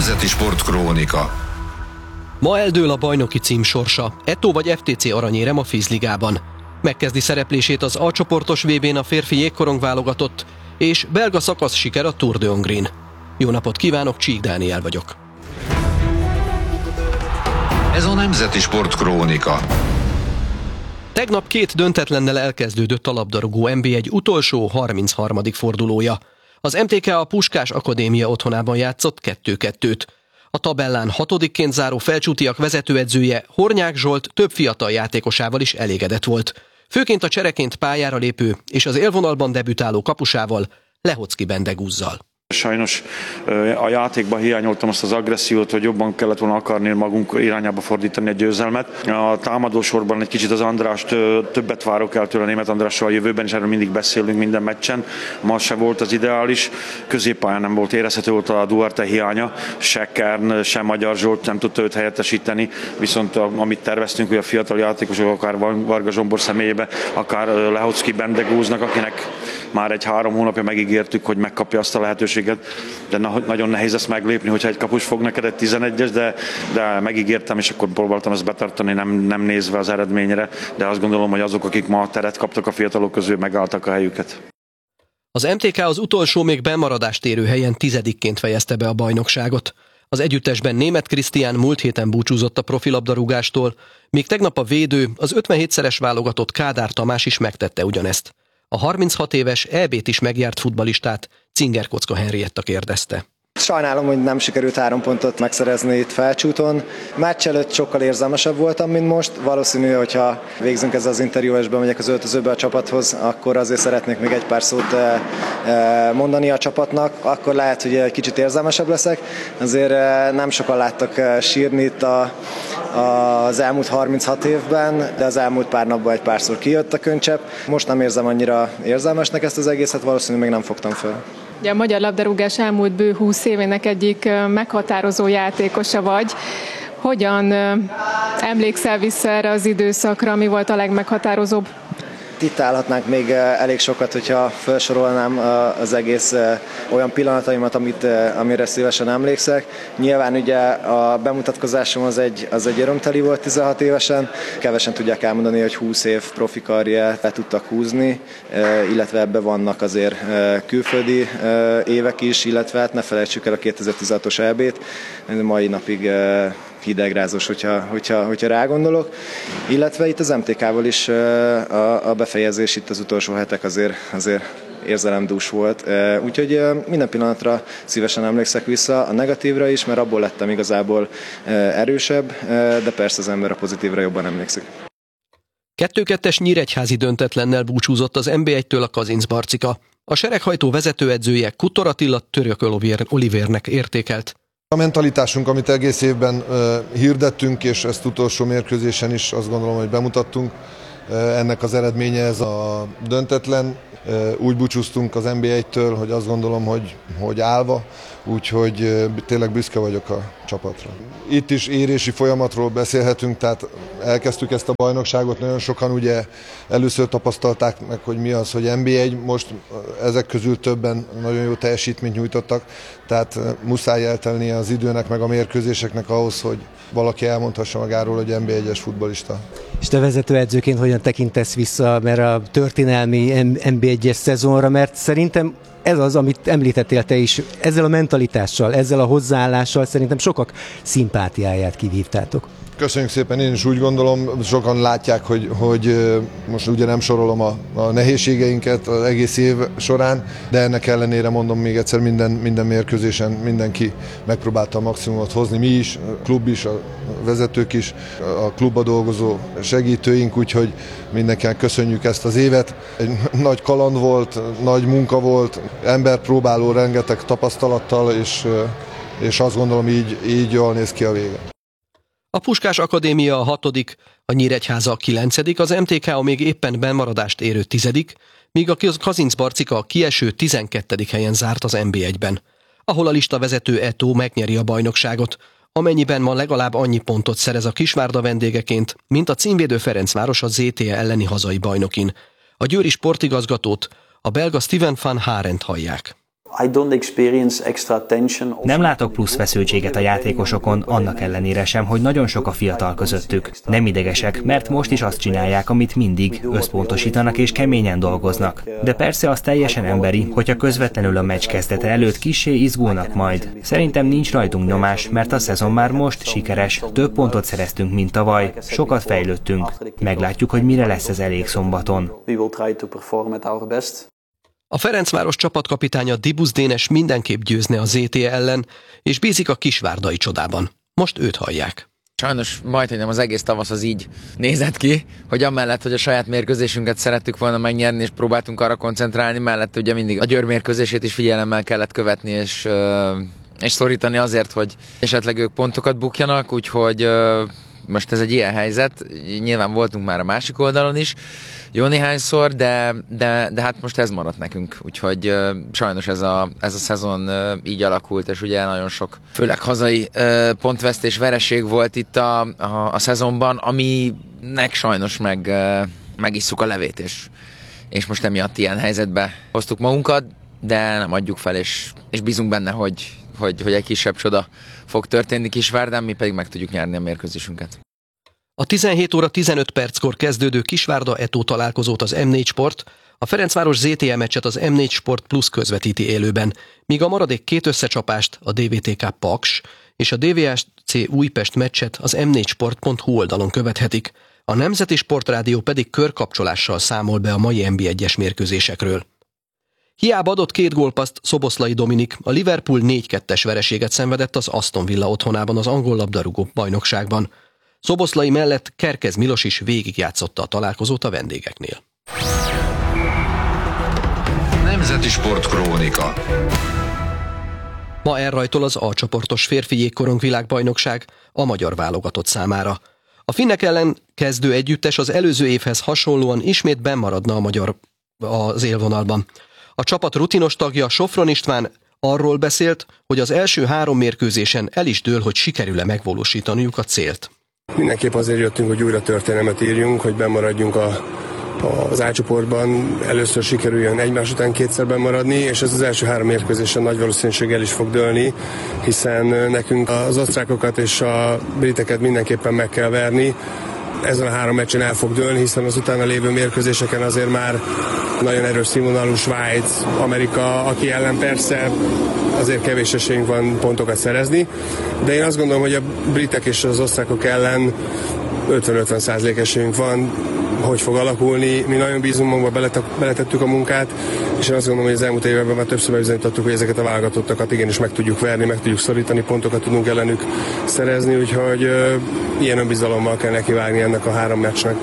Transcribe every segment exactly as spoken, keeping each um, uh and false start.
Nemzeti Sportkrónika. Ma eldől a bajnoki cím sorsa. Eto vagy ef té cé aranyérem a Fízligában. Megkezdi szereplését az A csoportos vé bén a férfi jégkorong válogatott, és belga szakasz siker a Tour de Hongrin. Jó napot kívánok, Csík Dániel vagyok. Ez a Nemzeti Sportkrónika. Tegnap két döntetlennel elkezdődött a labdarúgó en bé egy utolsó harmincharmadik fordulója. Az em té ká a Puskás Akadémia otthonában játszott kettő-kettőt. A tabellán hatodikként záró Felcsútiak vezetőedzője, Hornyák Zsolt több fiatal játékosával is elégedett volt. Főként a csereként pályára lépő és az élvonalban debütáló kapusával, Lehocki Bendegúzzal. Sajnos a játékban hiányoltam azt az agressziót, hogy jobban kellett volna akarni magunk irányába fordítani a győzelmet. A támadósorban egy kicsit az Andrást többet várok el tőle, Németh Andrásról a jövőben, és erről mindig beszélünk minden meccsen. Ma se volt az ideális, középpályán nem volt érezhető, volt a Duarte hiánya, se Kern, se Magyar Zsolt nem tudta őt helyettesíteni, viszont amit terveztünk, hogy a fiatal játékosok, akár Varga Zsombor személyébe, akár Lehocki Bendegúznak, akinek már egy három hónapja megígértük, hogy megkapja azt a lehetőséget, de nagyon nehéz ezt meglépni, hogyha egy kapus fog neked egy tizenegyes, de, de megígértem, és akkor próbáltam ezt betartani, nem, nem nézve az eredményre, de azt gondolom, hogy azok, akik ma teret kaptak a fiatalok közül, megálltak a helyüket. Az em té ká az utolsó még bemaradást érő helyen tizedikként fejezte be a bajnokságot. Az együttesben Németh Krisztián múlt héten búcsúzott a profilabdarúgástól, míg tegnap a védő, az ötvenhétszeres válogatott Kádár Tamás is megtette ugyanezt. A harminchat éves é bét is megjárt futballistát Cinger Kocka Henrietta kérdezte. Sajnálom, hogy nem sikerült három pontot megszerezni itt Felcsúton. Meccs előtt sokkal érzelmesebb voltam, mint most. Valószínű, hogyha végzünk ezzel az interjúval, és bemegyek az öltözőbe a csapathoz, akkor azért szeretnék még egy pár szót mondani a csapatnak. Akkor lehet, hogy egy kicsit érzelmesebb leszek. Azért nem sokan láttak sírni itt a, az elmúlt harminchat évben, de az elmúlt pár napban egy párszor kijött a könycsepp. Most nem érzem annyira érzelmesnek ezt az egészet, valószínűleg még nem fogtam fel. Ugye a magyar labdarúgás elmúlt bő húsz évének egyik meghatározó játékosa vagy. Hogyan emlékszel vissza erre az időszakra, mi volt a legmeghatározóbb? Itt állhatnánk még elég sokat, hogyha felsorolnám az egész olyan pillanataimat, amit, amire szívesen emlékszek. Nyilván ugye a bemutatkozásom az egy, az egy örömteli volt tizenhat évesen. Kevesen tudják elmondani, hogy húsz év profi karriert le tudtak húzni, illetve ebben vannak azért külföldi évek is, illetve hát ne felejtsük el a kétezer-tizenhatos é bét, mai napig hidegrázós, hogyha, hogyha, hogyha rágondolok. Illetve itt az em té kával is a, a befejezés, itt az utolsó hetek azért, azért érzelemdús volt. Úgyhogy minden pillanatra szívesen emlékszek vissza, a negatívra is, mert abból lettem igazából erősebb, de persze az ember a pozitívra jobban emlékszik. kettő-kettes nyíregyházi döntetlennel búcsúzott az en bé egytől a Kazincbarcika. A sereghajtó vezetőedzője Kutor Attila Török Olivérnek értékelt. A mentalitásunk, amit egész évben uh, hirdettünk, és ezt utolsó mérkőzésen is azt gondolom, hogy bemutattunk, uh, ennek az eredménye ez a döntetlen. Uh, úgy búcsúztunk az en bé egytől, hogy azt gondolom, hogy, hogy állva, úgyhogy uh, tényleg büszke vagyok a csapatra. Itt is érési folyamatról beszélhetünk, tehát elkezdtük ezt a bajnokságot, nagyon sokan ugye először tapasztalták meg, hogy mi az, hogy en bé egy, most ezek közül többen nagyon jó teljesítményt nyújtottak, tehát muszáj eltelnie az időnek meg a mérkőzéseknek ahhoz, hogy valaki elmondhassa magáról, hogy en bé egyes futballista. És te vezetőedzőként hogyan tekintesz vissza mert a történelmi en bé egyes szezonra, mert szerintem ez az, amit említettél te is, ezzel a mentalitással, ezzel a hozzáállással szerintem sokak szimpátiáját kivívtátok. Köszönjük szépen, én is úgy gondolom, sokan látják, hogy, hogy most ugye nem sorolom a, a nehézségeinket az egész év során, de ennek ellenére mondom még egyszer, minden, minden mérkőzésen mindenki megpróbálta a maximumot hozni, mi is, a klub is, a vezetők is, a klubba dolgozó segítőink, úgyhogy mindenkinek köszönjük ezt az évet. Egy nagy kaland volt, nagy munka volt, ember próbáló rengeteg tapasztalattal, és, és azt gondolom így, így jól néz ki a vége. A Puskás Akadémia a hatodik, a Nyíregyháza a kilencedik, az em té ká a még éppen bemaradást érő tizedik, míg a Kazincbarcika a kieső tizenkettedik helyen zárt az en bé egyben, ahol a listavezető Eto megnyeri a bajnokságot, amennyiben ma legalább annyi pontot szerez a Kisvárda vendégeként, mint a címvédő Ferencváros a zé té e elleni hazai bajnokin. A győri sportigazgatót, a belga Steven van Harent hallják. Nem látok plusz feszültséget a játékosokon, annak ellenére sem, hogy nagyon sok a fiatal közöttük. Nem idegesek, mert most is azt csinálják, amit mindig, összpontosítanak és keményen dolgoznak. De persze az teljesen emberi, hogyha közvetlenül a meccs kezdete előtt kissé izgulnak majd. Szerintem nincs rajtunk nyomás, mert a szezon már most sikeres, több pontot szereztünk, mint tavaly, sokat fejlődtünk. Meglátjuk, hogy mire lesz ez elég szombaton. A Ferencváros csapatkapitánya Dibusz Dénes mindenképp győzne a zé té e ellen, és bízik a kisvárdai csodában. Most őt hallják. Sajnos majdhogy nem az egész tavasz az így nézett ki, hogy amellett, hogy a saját mérkőzésünket szerettük volna megnyerni, és próbáltunk arra koncentrálni, mellett ugye mindig a Győr mérkőzését is figyelemmel kellett követni, és, és szorítani azért, hogy esetleg ők pontokat bukjanak, úgyhogy most ez egy ilyen helyzet, nyilván voltunk már a másik oldalon is, jó néhányszor, de, de, de hát most ez maradt nekünk, úgyhogy uh, sajnos ez a, ez a szezon uh, így alakult, és ugye nagyon sok, főleg hazai uh, pontvesztés, vereség volt itt a, a, a szezonban, aminek sajnos meg, uh, megisszuk a levét, és, és most emiatt ilyen helyzetbe hoztuk magunkat, de nem adjuk fel, és, és bízunk benne, hogy, hogy, hogy egy kisebb csoda fog történni Kisvárdán, mi pedig meg tudjuk nyerni a mérkőzésünket. A tizenhét óra tizenöt perckor kezdődő Kisvárda Eto találkozót az em négy Sport, a Ferencváros zé té e meccset az em négy Sport Plus közvetíti élőben, míg a maradék két összecsapást, a dé vé té ká Paks és a dé vé es cé Újpest meccset az em négy sport pont hu oldalon követhetik, a Nemzeti Sportrádió pedig körkapcsolással számol be a mai en bé egyes mérkőzésekről. Hiába adott két gólpasszt Szoboszlai Dominik, a Liverpool négy kettes vereséget szenvedett az Aston Villa otthonában az angol labdarúgó bajnokságban. Szoboszlai mellett Kerkez Milos is végigjátszotta a találkozót a vendégeknél. Nemzeti Sportkrónika. Ma elrajtol az A csoportos férfi jégkorong világbajnokság a magyar válogatott számára. A finnek ellen kezdő együttes az előző évhez hasonlóan ismét bennmaradna a magyar az élvonalban. A csapat rutinos tagja, Sofron István arról beszélt, hogy az első három mérkőzésen el is dől, hogy sikerül-e megvalósítaniuk a célt. Mindenképp azért jöttünk, hogy újra történelmet írjunk, hogy bennmaradjunk a, az A csoportban. Először sikerüljön egymás után kétszer bennmaradni, és ez az első három mérkőzésen nagy valószínűséggel is fog dőlni, hiszen nekünk az osztrákokat és a briteket mindenképpen meg kell verni. Ezen a három meccsen el fog dőlni, hiszen az utána lévő mérkőzéseken azért már nagyon erős színvonalú Svájc, Amerika, aki ellen persze azért kevés esélyünk van pontokat szerezni, de én azt gondolom, hogy a britek és az osztrákok ellen ötven-ötven százalék esélyünk van, hogy fog alakulni. Mi nagyon bízunk magunkba, beletettük a munkát, és én azt gondolom, hogy az elmúlt években már többször bebizonyítottuk, hogy ezeket a válogatottakat igenis meg tudjuk verni, meg tudjuk szorítani, pontokat tudunk ellenük szerezni, úgyhogy uh, ilyen önbizalommal kell nekivágni ennek a három meccsnek.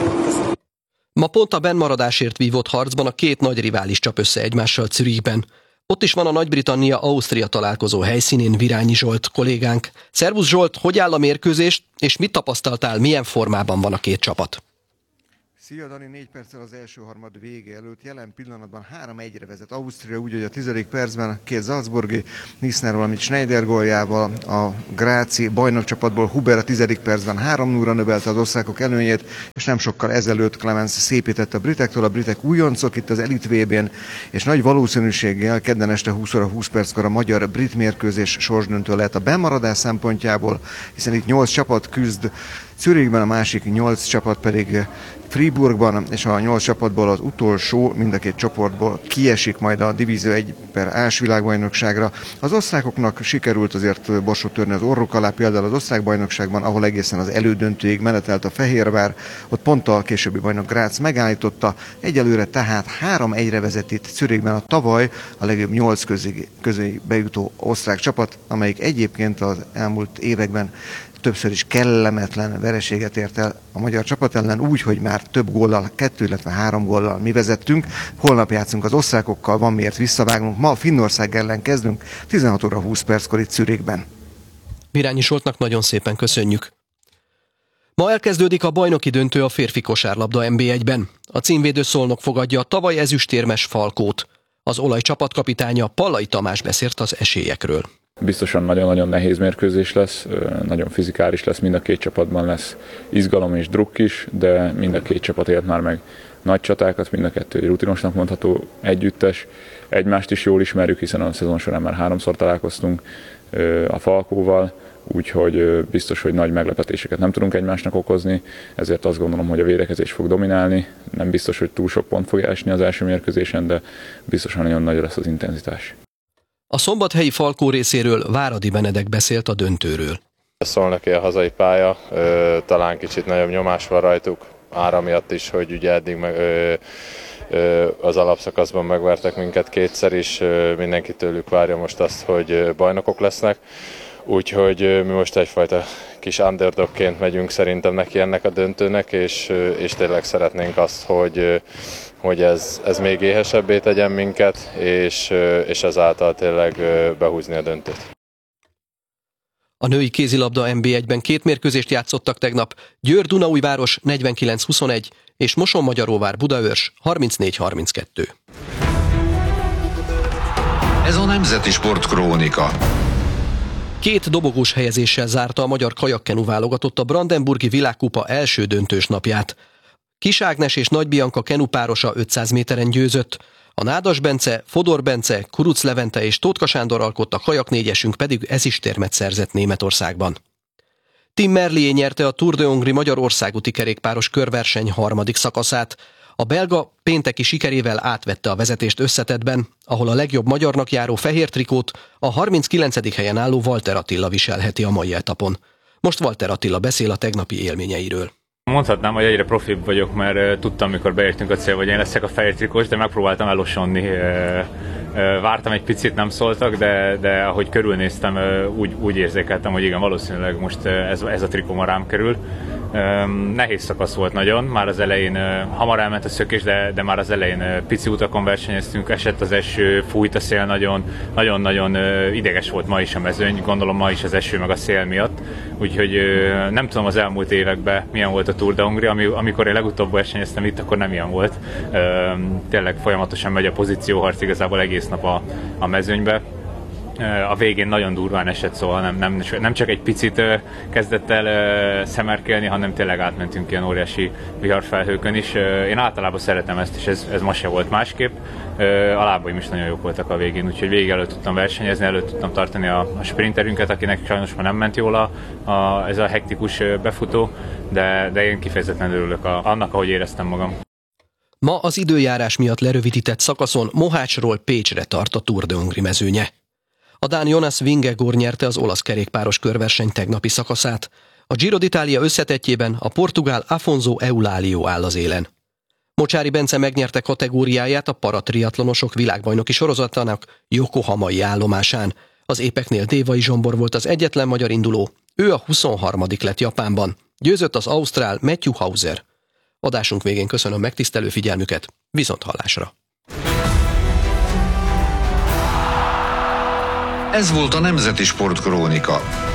Ma pont a bennmaradásért vívott harcban a két nagy rivális csap össze egymással Zürichben. Ott is van a Nagy-Britannia-Ausztria találkozó helyszínén Virányi Zsolt kollégánk. Szervusz Zsolt, hogy áll a mérkőzés, és mit tapasztaltál, milyen formában van a két csapat? Szia Dani, négy perccel az első harmad vége előtt, jelen pillanatban három egyre vezet Ausztria, úgy, hogy a tizedik percben két salzburgi, Nisner, valamint Schneider góljával, a gráci bajnokcsapatból Huber a tizedik percben három nullra növelte az osztrákok előnyét, és nem sokkal ezelőtt Clemens szépített a britektől, a britek újoncok itt az Elite vé bén, és nagy valószínűséggel kedden este húsz óra húsz perckor a magyar-brit mérkőzés sorsdöntő lehet a bennmaradás szempontjából, hiszen itt nyolc csapat küzd Zürichben, a másik nyolc csapat pedig Fribourgban, és a nyolc csapatból az utolsó mind a két csoportból kiesik majd a Divízió egy per á-s világbajnokságra. Az osztrákoknak sikerült azért borsot törni az orruk alá, például az osztrák bajnokságban, ahol egészen az elődöntőig menetelt a Fehérvár, ott pont a későbbi bajnok Graz megállította, egyelőre tehát három egyre vezet itt Zürichben a tavaly a legjobb nyolc közé, közé bejutó osztrák csapat, amelyik egyébként az elmúlt években többször is kellemetlen vereséget ért el a magyar csapat ellen, úgy, hogy már több góllal, kettő, illetve három góllal mi vezettünk. Holnap játszunk az osztrákokkal, van miért visszavágnunk. Ma a Finnország ellen kezdünk, tizenhat óra húsz perckor itt Zürichben. Virányi Zsoltnak nagyon szépen köszönjük. Ma elkezdődik a bajnoki döntő a férfi kosárlabda en bé egyben. A címvédő Szolnok fogadja a tavaly ezüstérmes Falkót. Az Olaj csapatkapitánya Pallai Tamás beszélt az esélyekről. Biztosan nagyon-nagyon nehéz mérkőzés lesz, nagyon fizikális lesz, mind a két csapatban lesz izgalom és drukk is, de mind a két csapat élt már meg nagy csatákat, mind a kettő rutinosnak mondható együttes, egymást is jól ismerjük, hiszen a szezon során már háromszor találkoztunk a Falkóval, úgyhogy biztos, hogy nagy meglepetéseket nem tudunk egymásnak okozni, ezért azt gondolom, hogy a védekezés fog dominálni. Nem biztos, hogy túl sok pont fog esni az első mérkőzésen, de biztosan nagyon nagy lesz az intenzitás. A szombathelyi Falkó részéről Váradi Benedek beszélt a döntőről. Szolnoki a hazai pálya, talán kicsit nagyobb nyomás van rajtuk, ára miatt is, hogy ugye eddig meg, az alapszakaszban megvertek minket kétszer is, mindenki tőlük várja most azt, hogy bajnokok lesznek. Úgyhogy mi most egyfajta kis underdogként megyünk szerintem neki ennek a döntőnek, és, és tényleg szeretnénk azt, hogy, hogy ez, ez még éhesebbé tegyen minket, és, és ezáltal tényleg behúzni a döntőt. A női kézilabda en bé egyben két mérkőzést játszottak tegnap, Győr-Dunaújváros negyvenkilenc huszonegy és Moson-Magyaróvár Budaörs harmincnégy harminckettő. Ez a Nemzeti Sport Krónika. Két dobogós helyezéssel zárta a magyar kajakkenu válogatott a Brandenburgi Világkupa első döntős napját. Kis Ágnes és Nagy Bianca kenupárosa ötszáz méteren győzött, a Nádas Bence, Fodor Bence, Kuruc Levente és Tótka Sándor alkotta kajaknégyesünk pedig ezüstérmet szerzett Németországban. Tim Merlier nyerte a Tour de Hongrie magyar országúti kerékpáros körverseny harmadik szakaszát. A belga pénteki sikerével átvette a vezetést összetettben, ahol a legjobb magyarnak járó fehér trikót a harminckilencedik helyen álló Walter Attila viselheti a mai etapon. Most Walter Attila beszél a tegnapi élményeiről. Mondhatnám, hogy egyre profibb vagyok, mert tudtam, mikor beértünk a célba, hogy én leszek a fehér trikós, de megpróbáltam elosonni. Vártam egy picit, nem szóltak, de, de ahogy körülnéztem, úgy, úgy érzékeltem, hogy igen, valószínűleg most ez, ez a trikó rám kerül. Nehéz szakasz volt nagyon, már az elején hamar elment a szökés, de, de már az elején pici utakon versenyeztünk, esett az eső, fújt a szél nagyon, nagyon-nagyon ideges volt ma is a mezőny, gondolom ma is az eső meg a szél miatt, úgyhogy nem tudom az elmúlt években milyen volt a Tour de Hongrie, ami, amikor én legutóbb versenyeztem itt, akkor nem ilyen volt. Tényleg folyamatosan megy a pozícióharc igazából egész nap a, a mezőnybe. A végén nagyon durván esett, szóval nem, nem, nem csak egy picit kezdett el szemerkelni, hanem tényleg átmentünk ilyen óriási viharfelhőkön is. Én általában szeretem ezt, és ez, ez ma se volt másképp. A lábaim is nagyon jók voltak a végén, úgyhogy végig elő tudtam versenyezni, elő tudtam tartani a, a sprinterünket, akinek sajnos már nem ment jól a, a, ez a hektikus befutó, de, de én kifejezetten örülök a, annak, ahogy éreztem magam. Ma az időjárás miatt lerövidített szakaszon Mohácsról Pécsre tart a Tour de Hongrie mezőnye. A dán Jonas Vingegaard nyerte az olasz kerékpáros körverseny tegnapi szakaszát. A Giro d'Italia összetettjében a portugál Afonso Eulálio áll az élen. Mocsári Bence megnyerte kategóriáját a paratriatlonosok világbajnoki sorozatának Yokohamai állomásán. Az épeknél Dévai Zsombor volt az egyetlen magyar induló, ő a huszonharmadik lett Japánban. Győzött az ausztrál Matthew Hauser. Adásunk végén köszönöm megtisztelő figyelmüket, viszont hallásra! Ez volt a Nemzeti Sport Krónika.